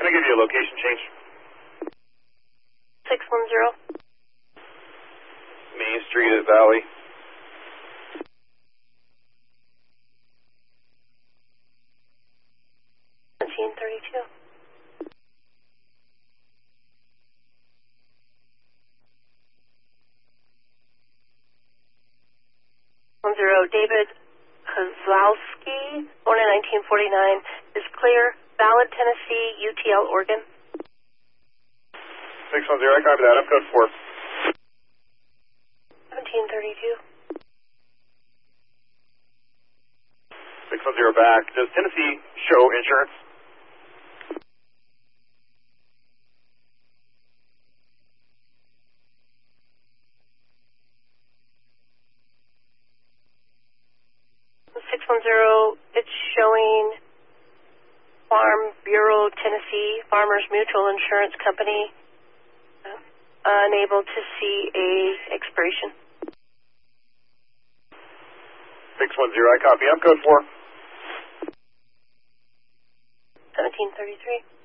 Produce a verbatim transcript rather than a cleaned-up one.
Can I give you a location change? six one zero. Main Street at Valley. seventeen thirty-two. one zero. David Kozlowski, born in nineteen forty-nine, is clear. Valid, Tennessee, U T L, Oregon. six one zero, I copy that. I'm code four. seventeen thirty-two. six one zero back. Does Tennessee show insurance? six one zero, it's showing Farm Bureau, Tennessee, Farmers Mutual Insurance Company, uh, unable to see a expiration. six one zero, I copy. I'm code four. seventeen thirty-three.